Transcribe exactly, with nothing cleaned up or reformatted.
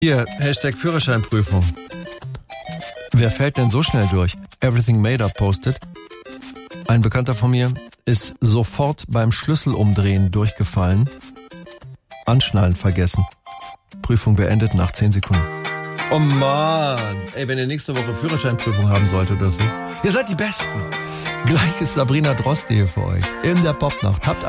Hier, Hashtag Führerscheinprüfung. Wer fällt denn so schnell durch? Everything Made Up postet. Ein Bekannter von mir ist sofort beim Schlüsselumdrehen durchgefallen. Anschnallen vergessen. Prüfung beendet nach zehn Sekunden. Oh Mann. Ey, wenn ihr nächste Woche Führerscheinprüfung haben solltet oder so. Ihr seid die Besten. Gleich ist Sabrina Droste hier für euch. In der Popnacht. Habt